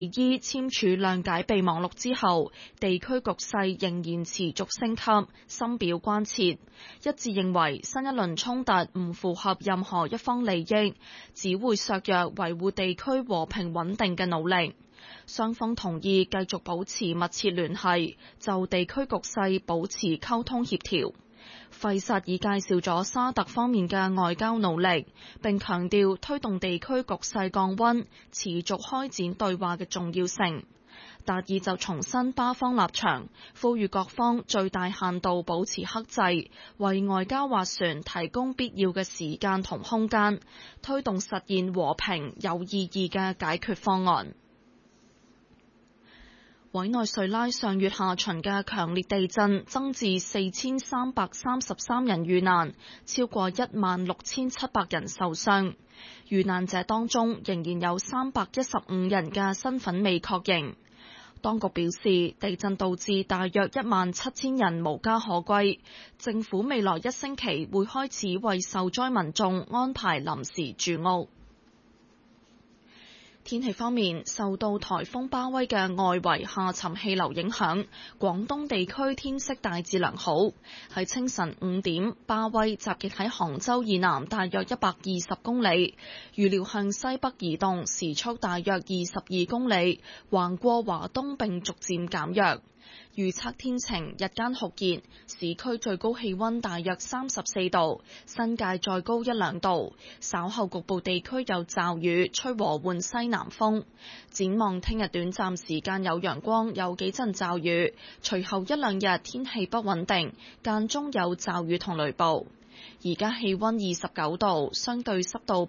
依簽署諒解備忘錄之後，地區局勢仍然持續升級，深表關切，一致認為新一輪衝突唔符合任何一方利益，只會削弱維護地區和平穩定嘅努力。雙方同意繼續保持密切聯繫，就地區局勢保持溝通協調。費薩爾介紹咗沙特方面嘅外交努力，並強調推動地區局勢降溫、持續開展對話嘅重要性。達爾就重申巴方立場，呼籲各方最大限度保持克制，為外交斡旋提供必要嘅時間同空間，推動實現和平有意義嘅解決方案。委內瑞拉上月下旬嘅強烈地震增至4333人遇難，超過16700人受傷。遇難者當中仍然有315人嘅身份未確認。當局表示，地震導致大約17000人無家可歸，政府未來1星期會開始為受災民眾安排臨時住屋。天氣方面，受到颱風巴威嘅外圍下沉氣流影響，廣東地區天色大致良好。喺清晨5點，巴威集結喺杭州以南大約120公里，預料向西北移動，時速大約22公里，橫過華東並逐漸減弱。預測天晴，日間酷熱，市區最高氣溫大約34度，新界再高1-2度。稍後局部地區有驟雨，吹和緩西南風。展望聽日短暫時間有陽光，有幾陣驟雨，隨後1-2日天氣不穩定，間中有驟雨同雷暴。而家氣溫29度，相對濕度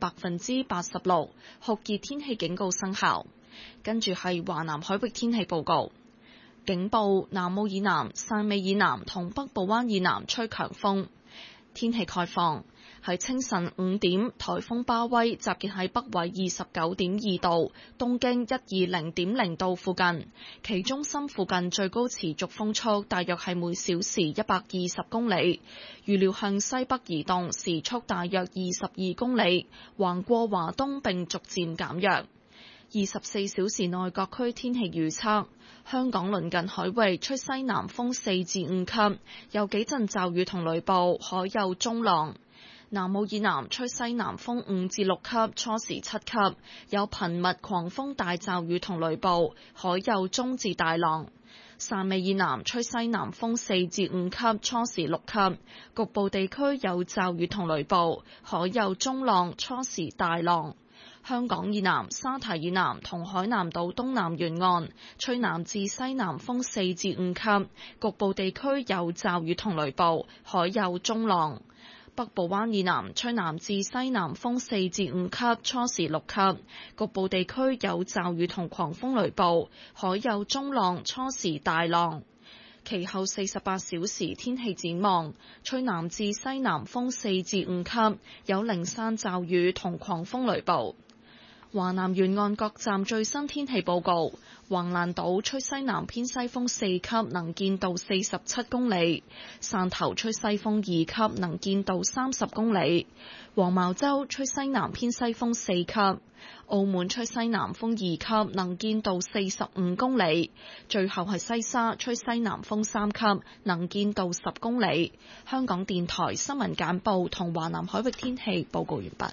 86%，酷熱天氣警告生效。跟住係華南海域天氣報告。警報：南澳以南、汕尾以南同北部灣以南吹強風。天氣概況：喺清晨5點，颱風巴威集結喺北緯29.2度、東經120.0度附近，其中心附近最高持續風速大約係每小時120公里，預料向西北移動，時速大約22公里，橫過華東並逐漸減弱。24小時內各區天氣預測：香港鄰近海域吹西南風4至5級，有幾陣驟雨同雷暴，海有中浪；南澳以南吹西南風5至6級，初時7級，有頻密狂風大驟雨同雷暴，海有中至大浪；汕尾以南吹西南風4至5級，初時6級，局部地區有驟雨同雷暴，海有中浪，初時大浪。香港以南、沙堤以南同海南島東南沿岸吹南至西南風4至5級，局部地區有驟雨同雷暴，海有中浪。北部灣以南吹南至西南風4至5級，初時6級，局部地區有驟雨同狂風雷暴，海有中浪，初時大浪。其後48小時天氣展望：吹南至西南風4至5級，有零散驟雨同狂風雷暴。華南沿岸各站最新天氣報告：橫瀾島吹西南偏西風4級，能見度47公里；汕頭吹西風2級，能見度30公里；黃茅洲吹西南偏西風4級；澳門吹西南風2級，能見度45公里；最後係西沙吹西南風3級，能見度10公里。香港電台新聞簡報同華南海域天氣報告完畢。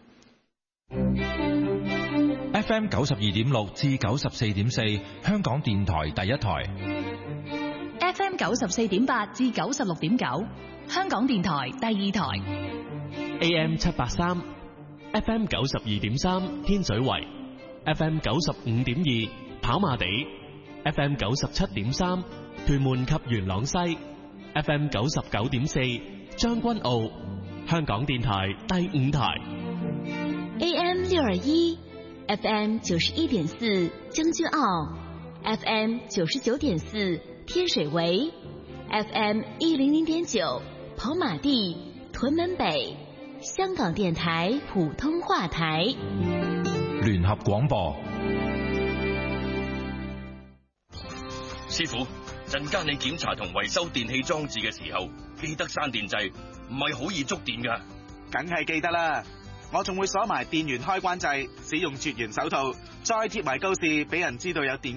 FM 92.6至94.4，香港電台第一台。 FM 94.8至96.9，香港電台第二台。 AM 783 ，FM 92.3，天水圍。FM 95.2，跑馬地。FM 97.3，屯門及元朗西。FM 99.4，將軍澳。香港電台第五台。 AM 621，FM 91.4，將軍澳。FM 99.4，天水圍。FM 100.9，跑馬地、屯門北。香港電台普通話台。 聯合廣播。 師傅，陣間你檢查同維修電器裝置嘅時候，記得閂電掣，唔係好易觸電㗎。 梗係記得啦，我仲會鎖埋電源開關掣，使用絕緣手套，再貼埋告示俾人知道有電